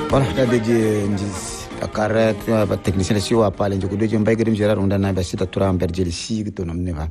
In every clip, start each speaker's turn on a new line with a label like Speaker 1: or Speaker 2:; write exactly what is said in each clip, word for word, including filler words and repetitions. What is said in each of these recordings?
Speaker 1: Voilà, da deje njis akara ba technicien si wa pale njuko deje mbay grim Gérard onda na ba sita tura amberjeli si to namne ba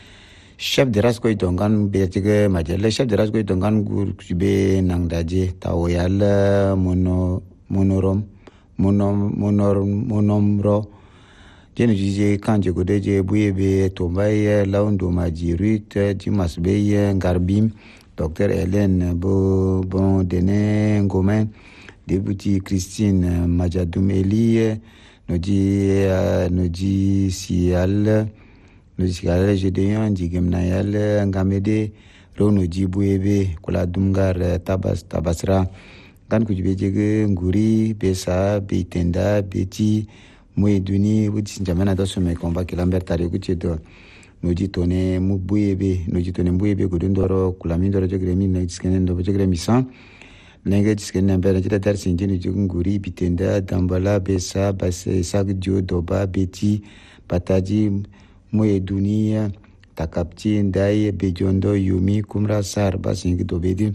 Speaker 1: chef de race ko itongan be tige majelle chef de race ko itongan gur kube nang daje tawoyal mono monorom monom monorom monomro jeni jije kanje ko deje buyebe to mbay laundo majirut dimas be ngarbim docteur Hélène bo bon dene ngomen Député Christine Majadoum Eli, nous dit, nous dit Sial, nous dit Sial, Gédéon, dit Gemnayal, Ngamede, Ro nous dit Bouebe, Kola Dumgar, Tabas, Tabasra, Gan Kujibejege, Nguri, Bessa, Beitenda, Beti, Mouedouni, vous dites Jamana dans ce mec, on va que Lambert a réécouté de. Nous dit Tone, Moubouebe, nous dit Tone Bouebe, Godundoro, Kulamindoro, Jogremi, Nexkenen, Jogremi San. Nenge tiskene mbele jita dar sinjini junguri bitenda dambala besa base sagdio doba beti pataji moye dunia takapti ndai bejondo yumi kumra sar basingi dobedi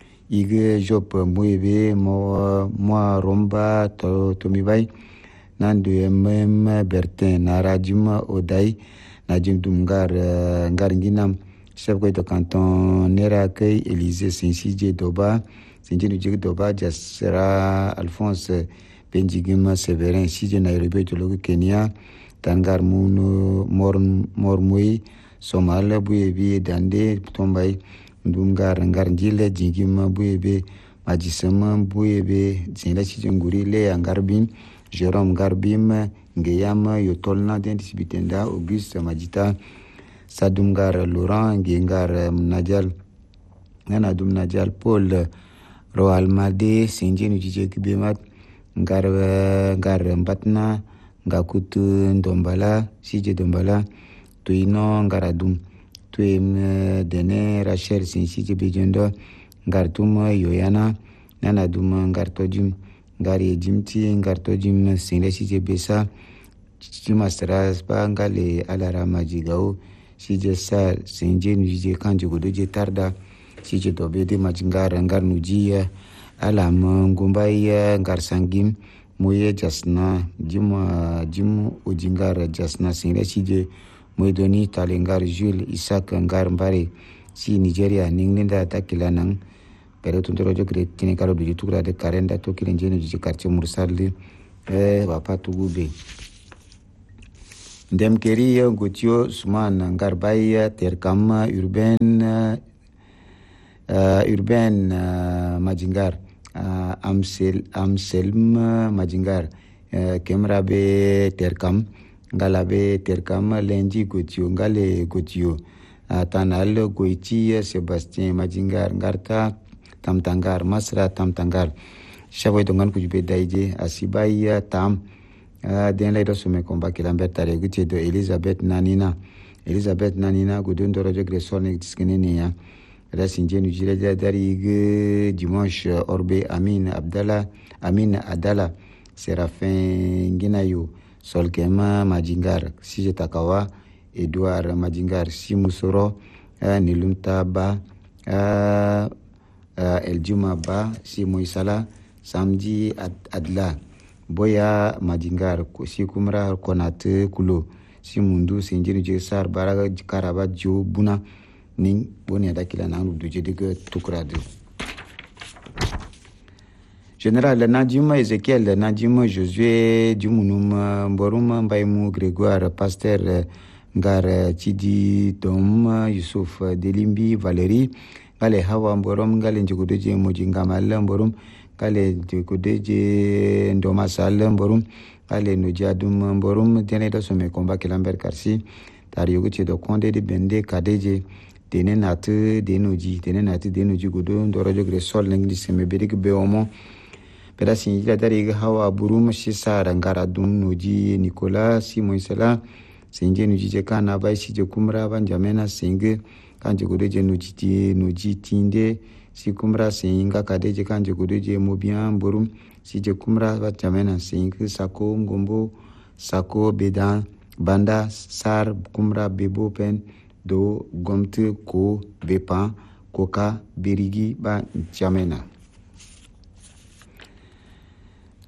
Speaker 1: ige jop moyebe mo mo romba to tomibai nandu em bertin narajuma odai najim dumgar ngar nginam chef de canton nera kay Élysée Saint-Sidje doba Sinjini Jig Doba Jasera Alphonse Benjigima Severin Sije Nairobi Tologo Kenya Tangar Muno Mor Mormui Somal Buebi Dande Tombay Ndungar Ngarnjile Jigima Buebe Majisama Buebe Zinla Chijunguri Le Angarbim Jérôme Garbim Ngeyama Yotolna Dentisbitenda Auguste Majita Sadumgar Laurent Gengar Najal Nana Dum Najal Paul Roal Made Sinjini Jije Kibemat Ngar Ngar Mbatna Ngakutu Ndombala Sije Dombala Tuino Ngaradum Tuim Dene Rachel Sinsije Bejondo Ngartum Yoyana Nana Dum Ngartojum Ngari Jimti Ngartojum Sinle Sije Besa Chimasras Bangale Alara Majigao Sije Sar Sinjini Jije Kanjugodoje Tarda Sije dobede majingar ngar nujia alam ngumbaya ngar sangim moye jasna jima jimu ujingar jasna singre sije moydoni talengar Jules Isaac ngar mbare si Nigeria ninglinda takilanang pero tuntoro jogre tini karo du tukura de karenda to kilenjeni ji quartier mursalli e wapa tugube ndem keri gotio suman ngar baya terkam urbain Uh, urbain uh, Majingar uh, Amsel Amselm Majingar uh, Kemrabe Terkam Ngalabe Terkam Lenji Gotio Ngale Gotio uh, Tanal Goiti Sébastien Majingar Ngarta Tamtangar Masra Tamtangar Chavoy Dongan Kujube Daije Asibaya Tam uh, Den Laido Sume Komba Kilambert Tare Gutie de Elisabeth Nanina Elisabeth Nanina Gudun Dorojo Gresonic Diskenenia La Sinjenu Jileja Darig dimanche Orbe Amin Abdallah Amin Adala Séraphin Nginayo Solkema Majingar Sije Takawa Edouard Majingar Simusoro Nilumta Ba Eljuma Ba Simoisala Samdi Adla Boya Majingar Sikumra Konate Kulo Simundu Sinjenu Jesar Baraga Karaba Jo Buna Ning boni adakila nanu duje diga tukrade Général Nadjuma Ezekiel Nadjuma Josué Djumunum Mborum Mbaimu Grégoire Pasteur Ngar Chidi Dom Youssouf Delimbi Valérie Gale Hawa Mborum Gale Njukudeje Mojingamal Mborum Gale Njukudeje Ndomasal Mborum Gale Nujadum Mborum Teneda Some Komba Kilambert Karsi Tarioguchi do Konde de Bende Kadeje Dene natu denuji dene natu denuji godo ndorojo gresol nangli seme bedik beomo peda sinjila dari hawa burum shisara ngara dum nuji Nicolas Simoisela sinje nuji je kana bai sije kumra banjamena singe kanje godo je nuji ti nuji tinde si kumra singa kadeje kanje godo je mobian burum sije kumra banjamena singe sako ngombo sako bedan banda sar kumra bebo pen do gomte ko bepa koka berigi ba jamena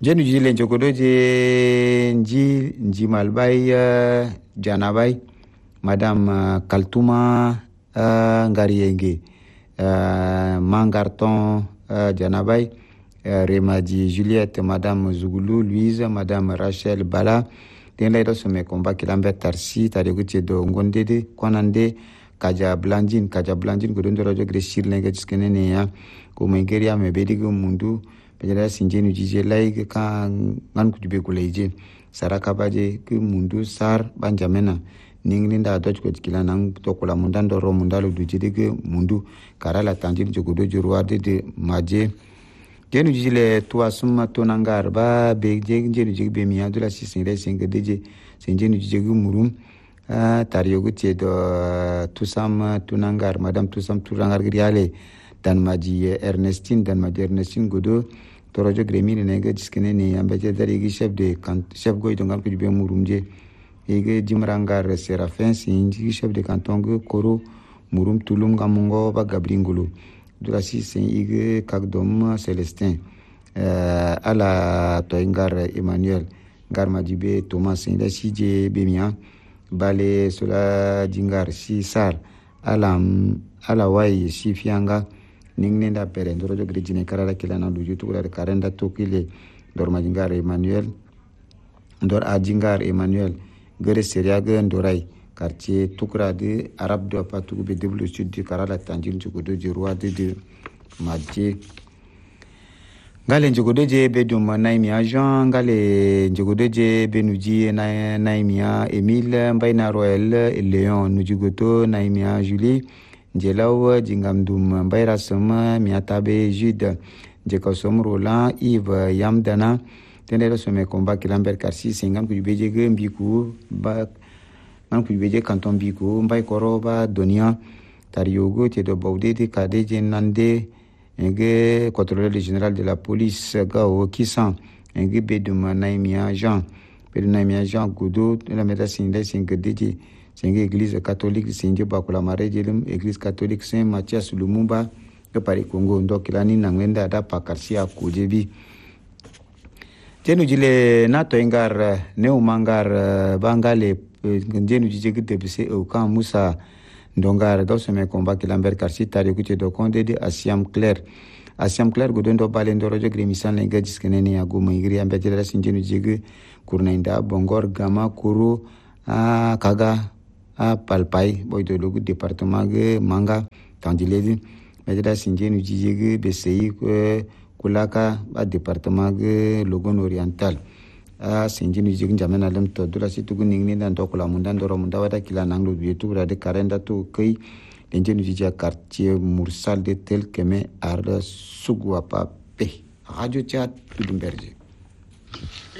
Speaker 1: jenu jile njokodo je nji nji malbai uh, janabai madame uh, Kaltuma uh, Ngarienge uh, Mangarton uh, janabai uh, Remadi Juliette madame Zugulu Louise madame Rachel Bala den lay do some combat kilambe tarsi tare gutie do ngondede konande kaja blandin kaja blandin go don rojo greshir lenga jiskene ne ya ko mengeria me bedigo mundu pejara sinjenu jije like ka ngan kujube kuleje saraka baje ku mundu sar banjamena ninglinda doj ko jikila nang to kula mundando ro mundalo dujide ke mundu karala tanjir jogodo jorwa de maje jenu jile tuwa summa tonangar ba be jenu jige be mi adula sisire singe deje sinjenu jige murum tariyo gutie do tusam tunangar madame tusam tunangar griale dan maji Ernestine dan maji Ernestine godo torojo gremine nege jiskene ne ambaje dari gi chef de chef goy to ngam be murumje ege jimrangar Serafin sinji chef de canton go koro murum tulum gamungo ba gabringulu durasi sen ige kagdom Celestin euh ala to ngar Emmanuel ngar maji be Thomas sinda sije be mia bale sula jingar si sar alam ala wai si fianga ningne da pere ndoro jo grejine karala kila na du jutu kula karenda to kile dor ma jingar Emmanuel ndor a jingar Emmanuel gere seria ge ndorai quartier tukra de arab do patu be deblo sud di karala tanjil jugodo je roi de de madje ngale njogodo je be dum naimi agent ngale njogodo je be nuji na naimia Emile Mbaina Royal Leon nujugoto naimia Julie njelaw jingamdum Mbaira Sama miatabe Jude Jekosom Roland Yves Yamdana tenere some combat kilamber karsi singam ku beje ge mbiku ba man ku beje canton biku mbay koroba donia tariogo te do bawde de kadeje nande enge contrôleur général de la police gao kisan enge beduma naimia Jean beduma naimia Jean godo la médecine de cinq deje cinq église catholique sinje bakula marejelum église catholique Saint Mathias Lumumba de Paris Congo ndokilani nangenda da pakarsia kujebi jenu jile nato engar neu mangar bangale jenu jije gite bise o kan Musa ndongar do seme combat kilamber karsi tari kuche do konde de Asiam Claire Asiam Claire godon do bale ndoro jo gremisan lenga jiskene ne ago migri ambe jela sinjenu jige kurnainda bongor gama kuru a kaga a palpai boydo logu département ge manga tandiledi medela sinjenu jige besei kulaka ba département ge logon oriental a sinjinu jigin jamana lam to dura situ ningni dan to kula mundan doro munda wada kila nanglo bietu rade karenda to kai denjenu jija quartier mursal de tel keme arda sugwa pa pe radio chat tudumberje